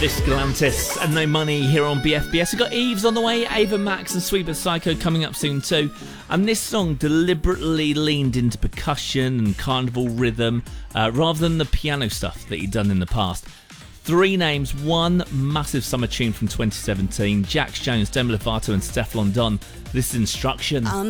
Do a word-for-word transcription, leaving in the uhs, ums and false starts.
This Galantis and No Money here on B F B S. We've got Eves on the way, Ava Max and Sweet But Psycho coming up soon too. And this song deliberately leaned into percussion and carnival rhythm uh, rather than the piano stuff that he'd done in the past. Three names, one massive summer tune from twenty seventeen. Jax Jones, Demi Lovato and Stefflon Don. This is Instruction. I'm